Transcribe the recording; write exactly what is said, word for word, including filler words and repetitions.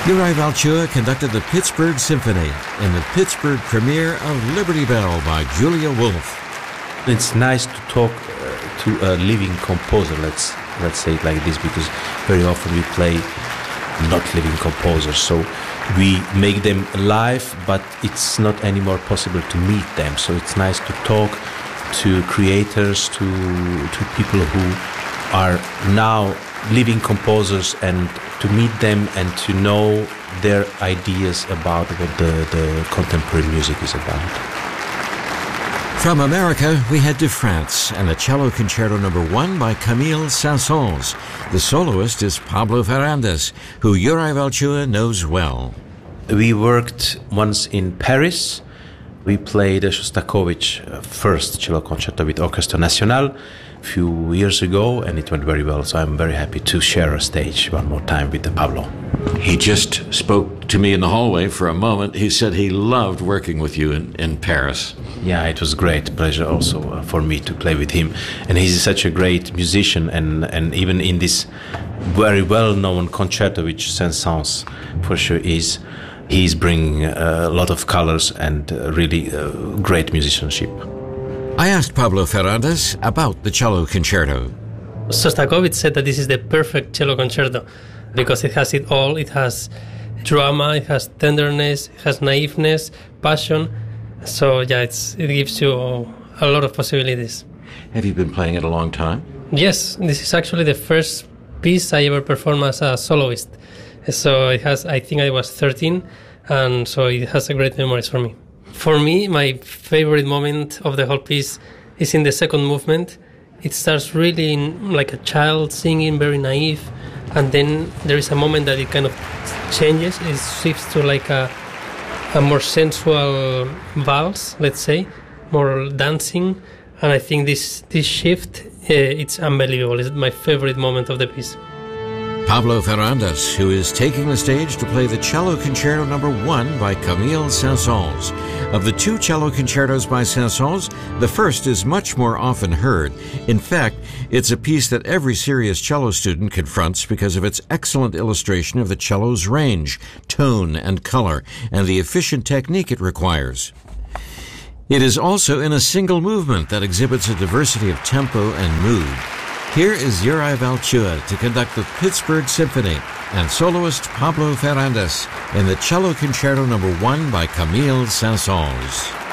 Juraj Valchua conducted the Pittsburgh Symphony in the Pittsburgh premiere of Liberty Bell by Julia Wolf. It's nice to talk uh, to a living composer, let's let's say it like this, because very often we play not living composers, so we make them live, but it's not anymore possible to meet them. So it's nice to talk to creators, to to people who are now living composers, and to meet them and to know their ideas about what the, the contemporary music is about. From America, we head to France and the Cello Concerto Number One by Camille Saint-Saëns. The soloist is Pablo Ferrandis, who Juraj Valchua knows well. We worked once in Paris. We played Shostakovich first cello concerto with Orchestre National a few years ago, and it went very well. So I'm very happy to share a stage one more time with Pablo. He just spoke to me in the hallway for a moment. He said he loved working with you in, in Paris. Yeah, it was great pleasure also uh, for me to play with him. And he's such a great musician, and, and even in this very well-known concerto, which Saint-Saëns for sure is, he's bringing a lot of colors and uh, really uh, great musicianship. I asked Pablo Ferrandis about the cello concerto. Shostakovich said that this is the perfect cello concerto because it has it all. It has drama, it has tenderness, it has naiveness, passion. So yeah, it's, it gives you a lot of possibilities. Have you been playing it a long time? Yes, this is actually the first piece I ever performed as a soloist. So it has, I think I was thirteen, and so it has a great memories for me. For me, my favorite moment of the whole piece is in the second movement. It starts really in, like a child singing, very naive, and then there is a moment that it kind of changes. It shifts to like a, a more sensual valse, let's say, more dancing, and I think this this shift, uh, it's unbelievable. It's my favorite moment of the piece. Pablo Ferrandis, who is taking the stage to play the Cello Concerto Number One by Camille Saint-Saëns. Of the two cello concertos by Saint-Saëns, the first is much more often heard. In fact, it's a piece that every serious cello student confronts because of its excellent illustration of the cello's range, tone, and color, and the efficient technique it requires. It is also in a single movement that exhibits a diversity of tempo and mood. Here is Juraj Valchua to conduct the Pittsburgh Symphony and soloist Pablo Ferrandis in the Cello Concerto Number One by Camille Saint-Saëns.